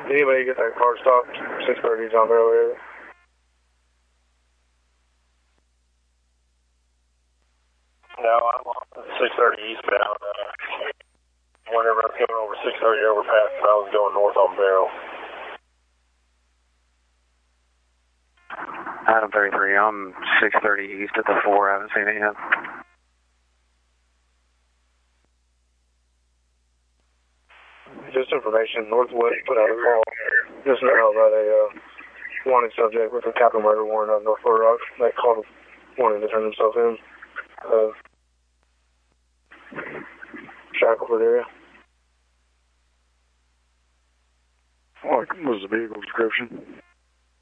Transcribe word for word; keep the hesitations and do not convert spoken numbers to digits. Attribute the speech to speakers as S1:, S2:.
S1: Did anybody get that car stopped? six thirty John Barrow area. No, I'm on six thirty eastbound. Uh, whenever I was coming over six thirty overpass, I was going north on Barrow.
S2: Adam thirty-three, I'm six thirty east at the four. I haven't seen it yet.
S1: Just information, Northwest put out a call just now about a uh, wanted subject with a capital murder warrant out of North Little Rock. They called wanting to turn themselves in. Uh, Shackleford area.
S3: What was the vehicle description?